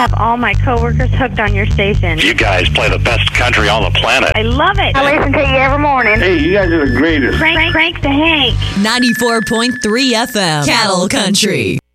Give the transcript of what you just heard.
have all my coworkers hooked on your station. You guys play the best country on the planet. I love it. I listen to you every morning. Hey, you guys are the greatest. Crank the Hank. 94.3 FM, Cattle Country.